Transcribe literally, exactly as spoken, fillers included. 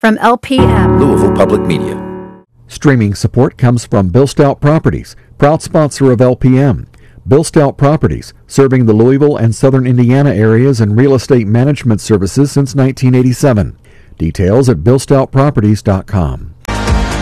From L P M, Louisville Public Media. Streaming support comes from Bill Stout Properties, proud sponsor of L P M. Bill Stout Properties, serving the Louisville and southern Indiana areas in real estate management services since nineteen eighty-seven. Details at bill stout properties dot com.